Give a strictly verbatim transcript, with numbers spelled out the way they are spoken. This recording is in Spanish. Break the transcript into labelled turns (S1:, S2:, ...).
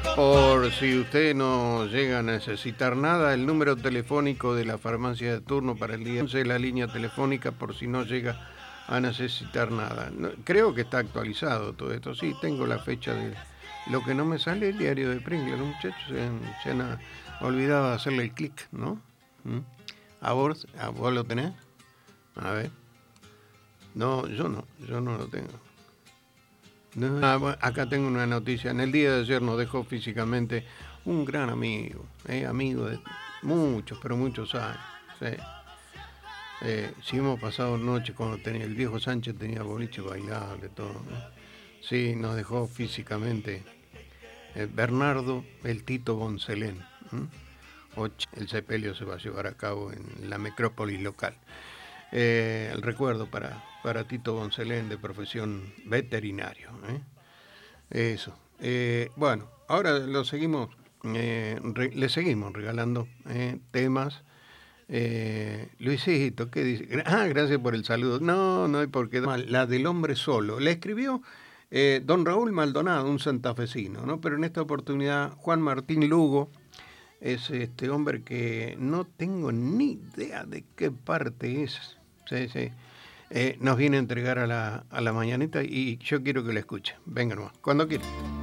S1: Por si usted no llega a necesitar nada, el número telefónico de la farmacia de turno para el día once, la línea telefónica por si no llega a necesitar nada. No, creo que está actualizado todo esto. Sí, tengo la fecha de... Lo que no me sale es el diario de Pringles. Los muchachos se han, se han olvidado de hacerle el clic, ¿no? ¿Mm? ¿A vos, ¿A vos lo tenés? A ver. No, yo no, yo no lo tengo. No, ah, bueno, acá tengo una noticia. En el día de ayer nos dejó físicamente un gran amigo, eh, amigo de muchos, pero muchos años. Sí. Eh, sí hemos pasado noche cuando tenía el viejo Sánchez, tenía boliche bailable, todo, ¿no? Sí, nos dejó físicamente eh, Bernardo el Tito Boncelén. ¿Mm? El sepelio se va a llevar a cabo en la necrópolis local. Eh, el recuerdo para, para Tito Boncelén, de profesión veterinario. ¿eh? Eso. Eh, bueno, ahora lo seguimos, eh, re, le seguimos regalando eh, temas. Eh, Luisito, ¿qué dice? Ah, gracias por el saludo. No, no hay por qué. La del hombre solo. Le escribió eh, don Raúl Maldonado, un santafesino, ¿no? Pero en esta oportunidad Juan Martín Lugo es este hombre que no tengo ni idea de qué parte es. Sí, sí. Eh, nos viene a entregar a la, a la mañanita y yo quiero que lo escuche. Venga nomás, cuando quiera.